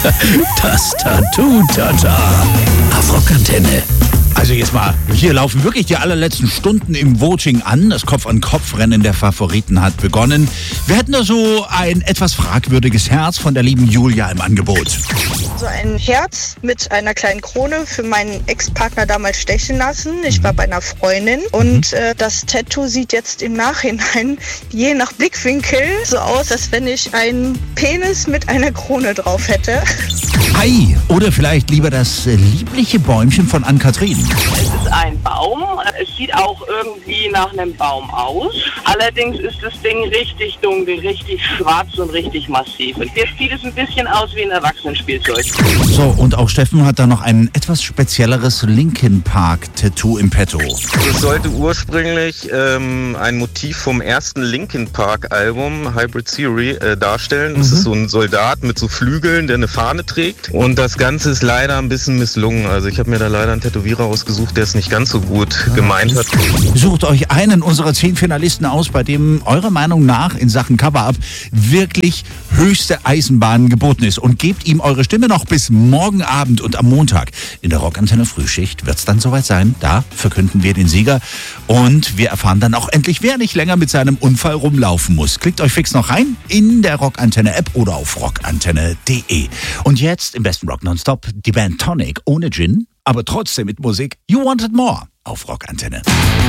Das Tattoo-Tata auf Rockantenne. Also jetzt mal, hier laufen wirklich die allerletzten Stunden im Voting an. Das Kopf-an-Kopf-Rennen der Favoriten hat begonnen. Wir hätten da so ein etwas fragwürdiges Herz von der lieben Julia im Angebot. So ein Herz mit einer kleinen Krone für meinen Ex-Partner damals stechen lassen. Ich war bei einer Freundin und das Tattoo sieht jetzt im Nachhinein je nach Blickwinkel so aus, als wenn ich einen Penis mit einer Krone drauf hätte. Hi, oder vielleicht lieber das liebliche Bäumchen von Ann-Kathrin. Es ist ein Baum. Es sieht auch irgendwie nach einem Baum aus. Allerdings ist das Ding richtig dunkel, richtig schwarz und richtig massiv. Und hier sieht es ein bisschen aus wie ein Erwachsenenspielzeug. So, und auch Steffen hat da noch ein etwas spezielleres Linkin Park-Tattoo im Petto. Das sollte ursprünglich ein Motiv vom ersten Linkin Park-Album, Hybrid Theory, darstellen. Das ist so ein Soldat mit so Flügeln, der eine Fahne trägt. Und das Ganze ist leider ein bisschen misslungen. Also ich habe mir da leider einen Tätowierer ausgesucht, der es nicht ganz so gut gemeint hat. Sucht euch einen unserer 10 Finalisten aus, bei dem eurer Meinung nach in Sachen Cover-Up wirklich höchste Eisenbahn geboten ist. Und gebt ihm eure Stimme noch bis morgen Abend und am Montag. In der Rockantenne Frühschicht wird es dann soweit sein. Da verkünden wir den Sieger. Und wir erfahren dann auch endlich, wer nicht länger mit seinem Unfall rumlaufen muss. Klickt euch fix noch rein in der Rockantenne-App oder auf rockantenne.de. Und jetzt im besten Rock Nonstop die Band Tonic ohne Gin, aber trotzdem mit Musik. You Wanted More auf Rockantenne.